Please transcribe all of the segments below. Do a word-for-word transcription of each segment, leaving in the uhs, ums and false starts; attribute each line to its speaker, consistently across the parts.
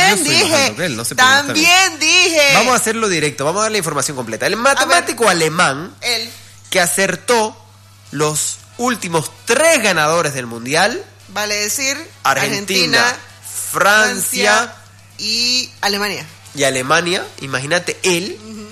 Speaker 1: También dije. Él, no sé también dije.
Speaker 2: Vamos a hacerlo directo. Vamos a dar la información completa. El matemático ver, alemán
Speaker 1: él.
Speaker 2: que acertó los últimos tres ganadores del mundial.
Speaker 1: Vale decir
Speaker 2: Argentina, Argentina Francia,
Speaker 1: Francia y Alemania.
Speaker 2: Y Alemania, imagínate, él uh-huh.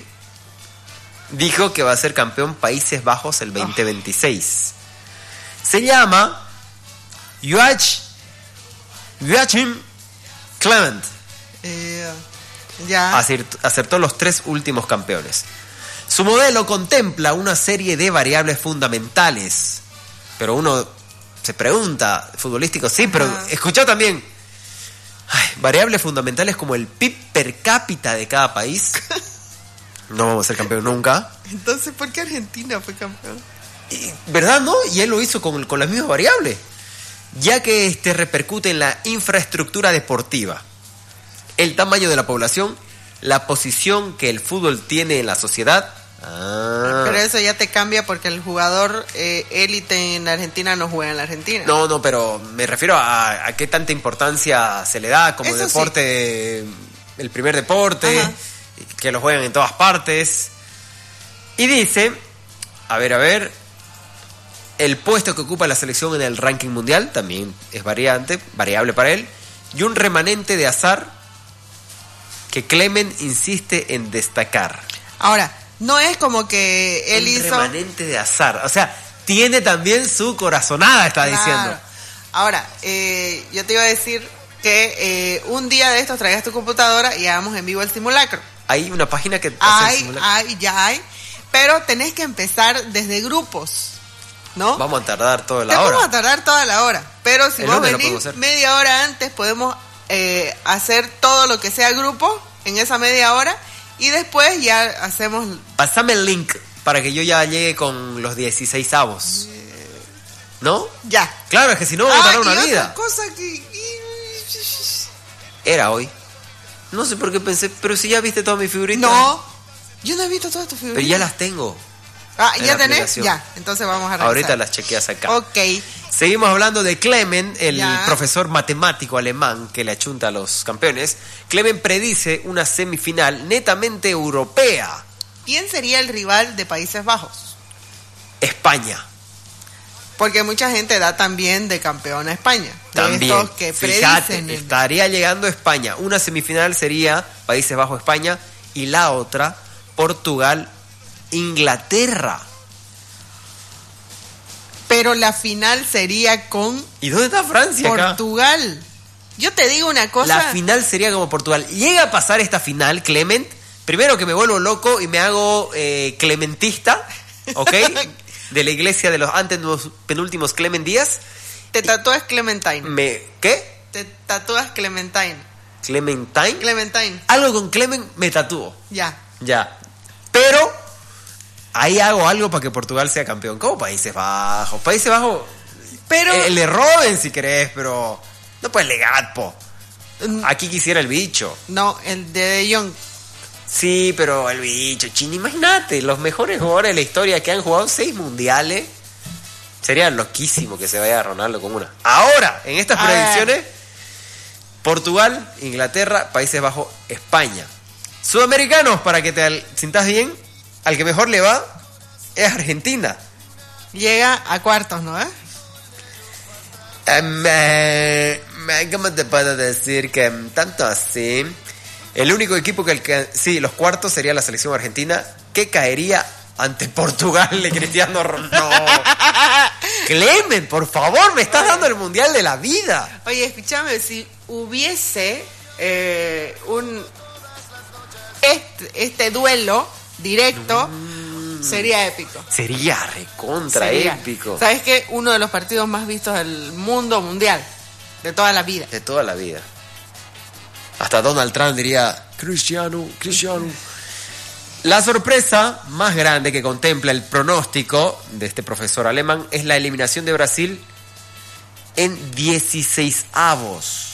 Speaker 2: dijo que va a ser campeón Países Bajos el veinte veintiséis. Oh. Se llama Joach, Joachim Clement.
Speaker 1: Eh, ya.
Speaker 2: Acertó los tres últimos campeones. Su modelo contempla una serie de variables fundamentales. Pero uno se pregunta, futbolístico, sí, pero uh-huh. escuchá también. Ay, variables fundamentales como el P I B per cápita de cada país. No vamos a ser campeón nunca.
Speaker 1: Entonces, ¿por qué Argentina fue campeón?
Speaker 2: Y, ¿verdad, no? Y él lo hizo con, con las mismas variables. Ya que este repercute en la infraestructura deportiva, el tamaño de la población, la posición que el fútbol tiene en la sociedad. Ah.
Speaker 1: Pero eso ya te cambia porque el jugador eh, élite en Argentina no juega en la Argentina.
Speaker 2: No, no, pero me refiero a, a qué tanta importancia se le da como eso deporte, sí. El primer deporte, ajá. Que lo juegan en todas partes. Y dice, a ver, a ver, el puesto que ocupa la selección en el ranking mundial también es variante, variable para él, y un remanente de azar que Clement insiste en destacar.
Speaker 1: Ahora, no es como que él
Speaker 2: un
Speaker 1: hizo...
Speaker 2: Un remanente de azar. O sea, tiene también su corazonada, está claro. diciendo.
Speaker 1: Ahora, eh, yo te iba a decir que eh, un día de estos traigas tu computadora y hagamos en vivo el simulacro.
Speaker 2: Hay una página que
Speaker 1: hay,
Speaker 2: hace el simulacro.
Speaker 1: Hay, ya hay. Pero tenés que empezar desde grupos, ¿no?
Speaker 2: Vamos a tardar toda la
Speaker 1: te
Speaker 2: hora.
Speaker 1: Vamos a tardar toda la hora. Pero si
Speaker 2: el
Speaker 1: vos venís media hora antes, podemos eh, hacer todo lo que sea grupo en esa media hora. Y después ya hacemos...
Speaker 2: Pásame el link para que yo ya llegue con los dieciséis avos. ¿No?
Speaker 1: Ya.
Speaker 2: Claro, es que si no vamos a tardar una vida.
Speaker 1: Otra cosa que...
Speaker 2: Era hoy. No sé por qué pensé, pero si ya viste todas mis figuritas.
Speaker 1: No, yo no he visto todas tus figuritas.
Speaker 2: Pero ya las tengo.
Speaker 1: Ah, ¿ya tenés? Ya, entonces vamos a revisar.
Speaker 2: Ahorita las chequeas acá.
Speaker 1: Ok.
Speaker 2: Seguimos hablando de Clement, el
Speaker 1: ya.
Speaker 2: profesor matemático alemán que le achunta a los campeones. Clement predice una semifinal netamente europea.
Speaker 1: ¿Quién sería el rival de Países Bajos?
Speaker 2: España.
Speaker 1: Porque mucha gente da también de campeón a España.
Speaker 2: También.
Speaker 1: Estos que
Speaker 2: Fíjate,
Speaker 1: predicen.
Speaker 2: Estaría llegando España. Una semifinal sería Países Bajos, España, y la otra Portugal, Inglaterra.
Speaker 1: Pero la final sería con...
Speaker 2: ¿Y dónde está Francia acá?
Speaker 1: Portugal. Yo te digo una cosa...
Speaker 2: La final sería como Portugal. Llega a pasar esta final, Clement. Primero que me vuelvo loco y me hago eh, clementista, ¿ok? De la iglesia de los antes penúltimos Clement Díaz.
Speaker 1: Te tatúas Clementine.
Speaker 2: Me, ¿Qué?
Speaker 1: Te tatúas Clementine.
Speaker 2: ¿Clementine?
Speaker 1: Clementine.
Speaker 2: Algo con Clement me tatúo.
Speaker 1: Ya.
Speaker 2: Ya. Pero ahí hago algo para que Portugal sea campeón. ¿Cómo Países Bajos? Países Bajos.
Speaker 1: Pero.
Speaker 2: Eh, le roben si querés, pero. No puedes legar, po. Aquí quisiera el bicho.
Speaker 1: No, el de De Jong.
Speaker 2: Sí, pero el bicho, chino, imagínate, los mejores jugadores de la historia que han jugado seis mundiales. Sería loquísimo que se vaya a Ronaldo con una. Ahora, en estas predicciones, Portugal, Inglaterra, Países Bajos, España. Sudamericanos, para que te al, sintas bien, al que mejor le va es Argentina.
Speaker 1: Llega a cuartos, ¿no? ¿Eh?
Speaker 2: Um, eh, ¿Cómo te puedo decir que tanto así? El único equipo que... El, sí, los cuartos sería la selección argentina, que caería ante Portugal de Cristiano Ronaldo. No. Clement, por favor, me estás dando el mundial de la vida.
Speaker 1: Oye, escúchame, si hubiese eh, un... Este, este duelo directo, mm, sería épico.
Speaker 2: Sería recontra sería. épico.
Speaker 1: ¿Sabes qué? Uno de los partidos más vistos del mundo mundial, de toda la vida.
Speaker 2: De toda la vida. Hasta Donald Trump diría, Cristiano, Cristiano. La sorpresa más grande que contempla el pronóstico de este profesor alemán es la eliminación de Brasil en dieciseisavos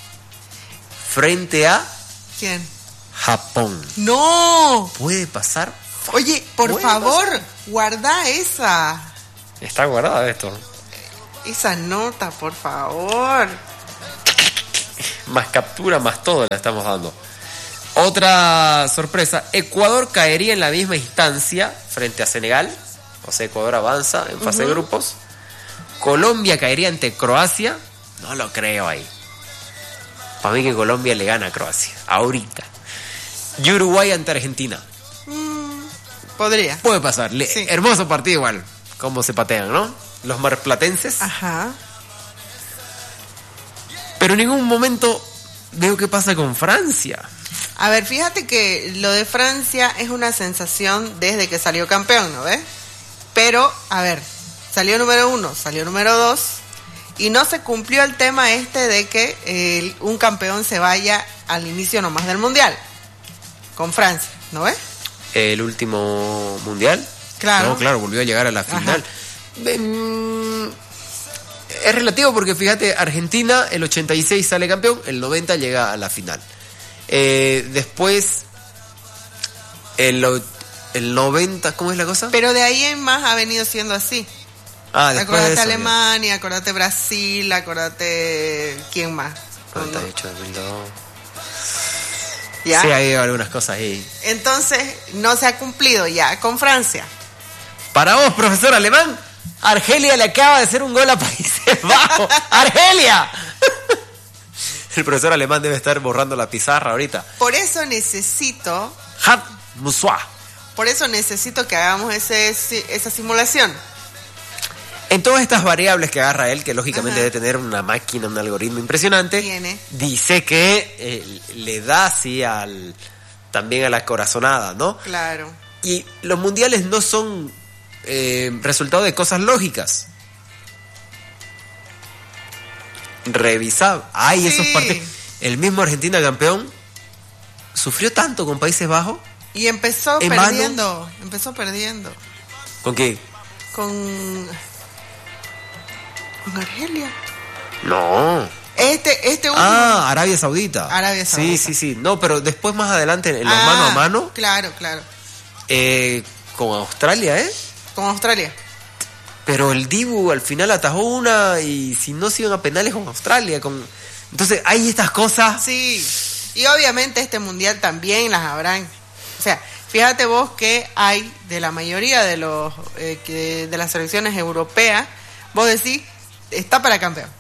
Speaker 2: frente a...
Speaker 1: ¿Quién?
Speaker 2: Japón.
Speaker 1: ¡No!
Speaker 2: ¿Puede pasar?
Speaker 1: Oye, por favor, pasar? guarda esa.
Speaker 2: Está guardada esto.
Speaker 1: Esa nota, por favor.
Speaker 2: más captura, más todo la estamos dando. Otra sorpresa, Ecuador caería en la misma instancia frente a Senegal, o sea, Ecuador avanza en fase uh-huh. de grupos. Colombia caería ante Croacia, no lo creo ahí. Para mí que Colombia le gana a Croacia, ahorita. Y Uruguay ante Argentina.
Speaker 1: Mm, podría.
Speaker 2: Puede pasar, le, sí. Hermoso partido igual, cómo se patean, ¿no? Los marplatenses.
Speaker 1: Ajá.
Speaker 2: Pero en ningún momento veo qué pasa con Francia.
Speaker 1: A ver, fíjate que lo de Francia es una sensación desde que salió campeón, ¿no ves? Pero, a ver, salió número uno, salió número dos, y no se cumplió el tema este de que eh, un campeón se vaya al inicio nomás del Mundial, con Francia, ¿no ves?
Speaker 2: ¿El último Mundial?
Speaker 1: Claro.
Speaker 2: No, claro, volvió a llegar a la final. Eh, es relativo porque, fíjate, Argentina, el ochenta y seis sale campeón, el noventa llega a la final. Eh, después, el, el noventa, ¿cómo es la cosa?
Speaker 1: Pero de ahí en más ha venido siendo así.
Speaker 2: Ah, después
Speaker 1: acordate
Speaker 2: de eso,
Speaker 1: Alemania, ya. Acordate Brasil, acordate... ¿Quién más?
Speaker 2: noventa y ocho, dos mil dos.
Speaker 1: ¿Ya?
Speaker 2: Sí, hay algunas cosas ahí.
Speaker 1: Entonces, no se ha cumplido ya con Francia.
Speaker 2: Para vos, profesor alemán, Argelia le acaba de hacer un gol a Países Bajos. ¡Argelia! El profesor alemán debe estar borrando la pizarra ahorita.
Speaker 1: Por eso necesito...
Speaker 2: Hat Musua.
Speaker 1: Por eso necesito que hagamos ese, esa simulación.
Speaker 2: En todas estas variables que agarra él, que lógicamente Ajá. debe tener una máquina, un algoritmo impresionante,
Speaker 1: Tiene.
Speaker 2: dice que eh, le da así al, también a la corazonada, ¿no?
Speaker 1: Claro.
Speaker 2: Y los mundiales no son eh, resultado de cosas lógicas. Revisar. Ay, sí. Esos partidos. El mismo Argentina campeón sufrió tanto con Países Bajos.
Speaker 1: Y empezó perdiendo. Mano. Empezó perdiendo.
Speaker 2: ¿Con qué?
Speaker 1: Con. Con Argelia.
Speaker 2: No.
Speaker 1: Este, este último.
Speaker 2: Ah, Arabia Saudita.
Speaker 1: Arabia Saudita.
Speaker 2: Sí, sí, sí. No, pero después más adelante en los
Speaker 1: ah,
Speaker 2: mano a mano.
Speaker 1: Claro, claro.
Speaker 2: Eh, con Australia, ¿eh?
Speaker 1: Con Australia.
Speaker 2: Pero el Dibu al final atajó una y si no se iban a penales con Australia. Con... Entonces hay estas cosas.
Speaker 1: Sí. Y obviamente este mundial también las habrán. O sea, fíjate vos que hay de la mayoría de los eh, que, de las selecciones europeas, vos decís, está para campeón.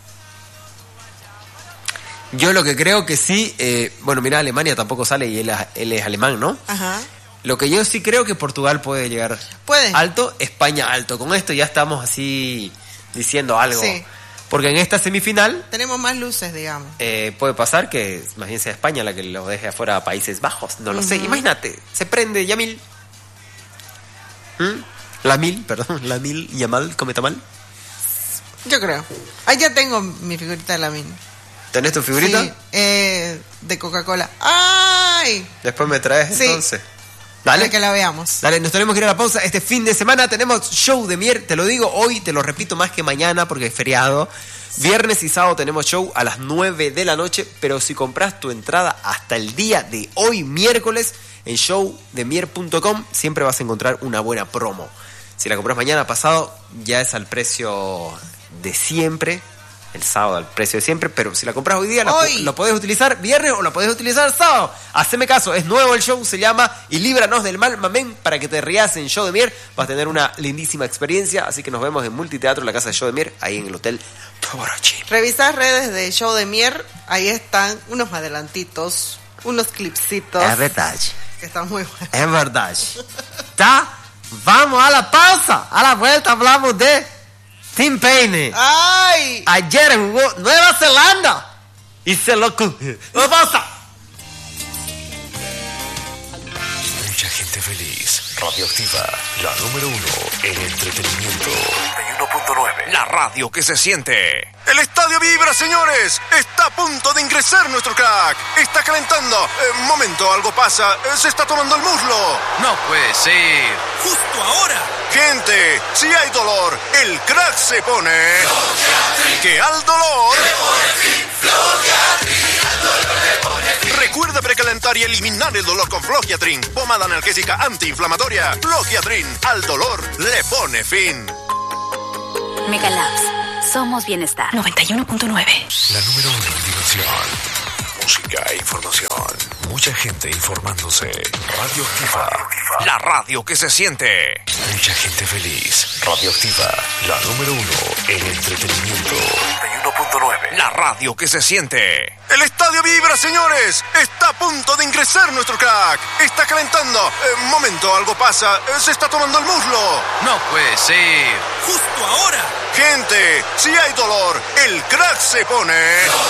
Speaker 2: Yo lo que creo que sí, eh, bueno, mira, Alemania tampoco sale y él, él es alemán, ¿no?
Speaker 1: Ajá.
Speaker 2: Lo que yo sí creo que Portugal puede llegar
Speaker 1: ¿Puede?
Speaker 2: alto, España alto. Con esto ya estamos así diciendo algo.
Speaker 1: Sí.
Speaker 2: Porque en esta semifinal...
Speaker 1: Tenemos más luces, digamos.
Speaker 2: Eh, puede pasar que más bien sea España la que lo deje afuera a Países Bajos. No lo uh-huh. sé. Imagínate, se prende Yamil. ¿Mm? Lamil, perdón. Lamil, Yamal, come tamal.
Speaker 1: Yo creo. Ahí ya tengo mi figurita de Lamil.
Speaker 2: ¿Tenés tu figurita?
Speaker 1: Sí, eh, de Coca-Cola. ¡Ay!
Speaker 2: Después me traes
Speaker 1: sí.
Speaker 2: entonces. Dale.
Speaker 1: Para que la veamos.
Speaker 2: Dale, nos tenemos que ir a la pausa. Este fin de semana tenemos show de Mier. Te lo digo hoy, te lo repito más que mañana porque es feriado. Viernes y sábado tenemos show a las nueve de la noche. Pero si compras tu entrada hasta el día de hoy, miércoles, en show de mier punto com, siempre vas a encontrar una buena promo. Si la compras mañana pasado, ya es al precio de siempre. El sábado al precio de siempre, pero si la compras hoy día hoy. Lo, lo podés utilizar viernes o lo podés utilizar sábado. Haceme caso, es nuevo el show, se llama Y Líbranos del Mal, mamén, para que te rías en Show de Mier. Vas a tener una lindísima experiencia, así que nos vemos en Multiteatro, la casa de Show de Mier, ahí en el Hotel Toborochi.
Speaker 1: Revisás redes de Show de Mier, ahí están unos adelantitos, unos clipsitos.
Speaker 2: Es verdad.
Speaker 1: Que están muy buenos.
Speaker 2: Es verdad. ¿Está? Vamos a la pausa, a la vuelta hablamos de... Tim Payne.
Speaker 1: ¡Ay!
Speaker 2: Ayer jugó Nueva Zelanda y se lo... ¿Qué pasa?
Speaker 3: Mucha gente feliz. Radioactiva, la número uno en entretenimiento. noventa y uno punto nueve. La radio que se siente.
Speaker 4: El estadio vibra, señores. Está a punto de ingresar nuestro crack. Está calentando. Eh, momento, algo pasa. Eh, se está tomando el muslo.
Speaker 3: No puede ser.
Speaker 4: Justo ahora. Gente, si hay dolor, el crack se pone... Flogiatrin. Que al dolor... Le pone fin. Flogiatrin. Al dolor le pone fin. Recuerda precalentar y eliminar el dolor con Flogiatrin. Pomada analgésica antiinflamatoria. Flogiatrin. Al dolor le pone fin.
Speaker 5: Megalabs. Somos bienestar.
Speaker 6: noventa y uno punto nueve.
Speaker 3: La número uno en diversión. música e información. Mucha gente informándose. Radioactiva, la radio que se siente. Mucha gente feliz. Radioactiva, la número uno en entretenimiento. noventa y uno punto nueve. La radio que se siente.
Speaker 4: El estadio vibra, señores. Está a punto de ingresar nuestro crack. Está calentando. Eh, momento, algo pasa. Eh, se está tomando el muslo.
Speaker 5: No puede ser. Justo ahora.
Speaker 4: Gente, si hay dolor, el crack se pone...